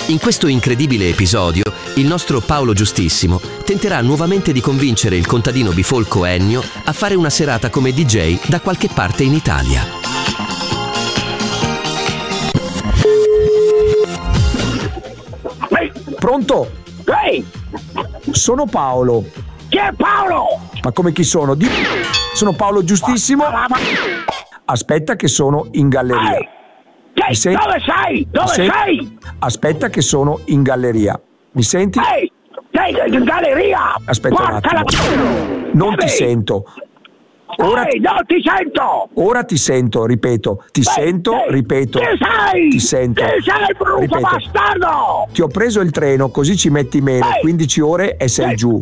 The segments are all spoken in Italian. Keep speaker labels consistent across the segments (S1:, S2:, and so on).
S1: In questo incredibile episodio, il nostro Paolo Giustissimo tenterà nuovamente di convincere il contadino bifolco Ennio a fare una serata come DJ da qualche parte in Italia.
S2: Pronto?
S3: Ehi!
S2: Sono Paolo.
S3: Chi è Paolo?
S2: Ma come chi sono? Sono Paolo Giustissimo. Aspetta che sono in galleria.
S3: Dove sei? Dove sei?
S2: Aspetta che sono in galleria. Mi senti?
S3: Ehi! Sei in galleria!
S2: Aspetta un attimo. Non ti sento.
S3: Ora non ti sento!
S2: Ora ti sento, ripeto. Ti sento, ripeto.
S3: Chi sei?
S2: Ti sento.
S3: Chi sei, brutto bastardo?
S2: Ti ho preso il treno, così ci metti meno. 15 ore e sei giù.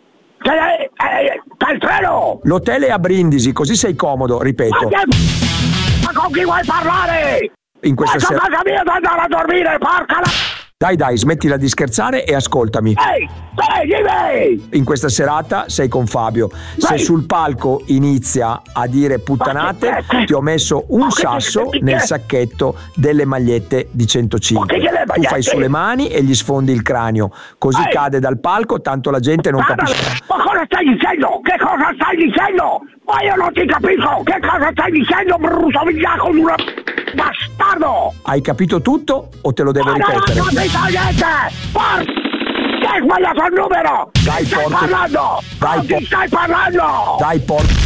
S3: Il treno!
S2: L'hotel è a Brindisi, così sei comodo, ripeto.
S3: Ma con chi vuoi parlare?
S2: In questa
S3: sera... casa mia da andare a dormire, porca la...
S2: Dai, smettila di scherzare e ascoltami.
S3: Dimmi!
S2: In questa serata sei con Fabio. Se sul palco inizia a dire puttanate, ti ho messo un sasso nel sacchetto delle magliette di 105. Tu fai sulle mani e gli sfondi il cranio. Così cade dal palco, tanto la gente non capisce.
S3: Ma cosa stai dicendo? Che cosa stai dicendo? Ma io non ti capisco! Che cosa stai dicendo, brutto vigliacco di una... bastardo!
S2: Hai capito tutto o te lo devo ripetere?
S3: Non ho capito niente! Hai sbagliato il numero!
S2: Dai,
S3: stai parlando! Ti stai parlando!
S2: Dai,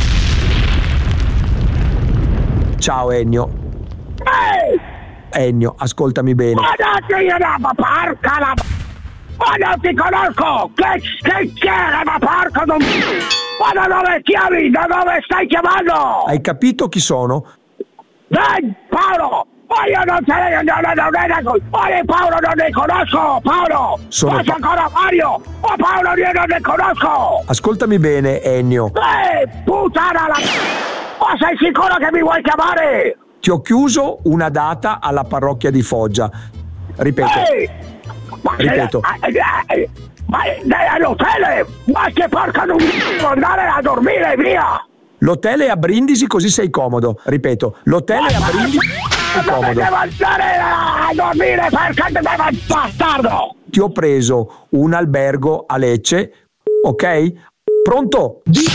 S2: Ciao, Ennio. Ennio, ascoltami bene.
S3: Ma porca la... Ma non ti conosco! Che c'era, ma porca non... Ma da dove chiami? Da dove stai chiamando?
S2: Hai capito chi sono?
S3: Dai, Paolo! Ma io non te ne... Paolo non ne conosco! Paolo! Faccio ancora Mario! Ma Paolo io non ne conosco!
S2: Ascoltami bene, Ennio.
S3: Puttana la... Ma sei sicuro che mi vuoi chiamare?
S2: Ti ho chiuso una data alla parrocchia di Foggia. Ripeto.
S3: Ma all'hotel! Ma che porca non devo andare a dormire, via!
S2: L'hotel è a Brindisi, così sei comodo. Ripeto, l'hotel è a Brindisi, sei comodo.
S3: Devo andare a dormire perché bastardo!
S2: Ti ho preso un albergo a Lecce, ok? Pronto?